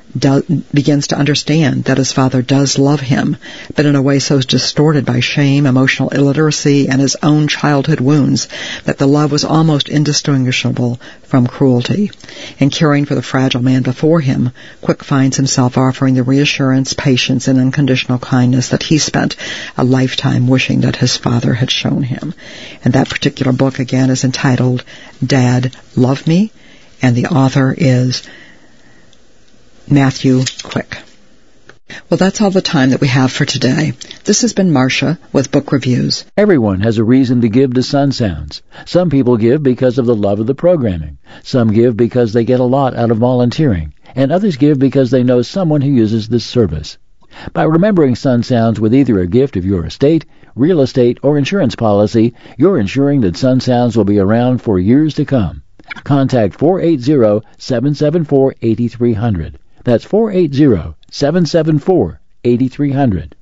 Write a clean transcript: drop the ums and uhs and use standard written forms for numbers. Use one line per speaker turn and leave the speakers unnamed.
begins to understand that his father does love him, but in a way so distorted by shame, emotional illiteracy, and his own childhood wounds that the love was almost indistinguishable from cruelty. In caring for the fragile man before him, Quick finds himself offering the reassurance, patience, and unconditional kindness that he spent a lifetime wishing that his father had shown him. And that particular book, again, is entitled Dad, Love Me, and the author is Matthew Quick. Well, that's all the time that we have for today. This has been Marcia with Book Reviews.
Everyone has a reason to give to Sun Sounds. Some people give because of the love of the programming. Some give because they get a lot out of volunteering. And others give because they know someone who uses this service. By remembering Sun Sounds with either a gift of your estate, real estate, or insurance policy, you're ensuring that Sun Sounds will be around for years to come. Contact 480-774-8300. That's 480-774-8300.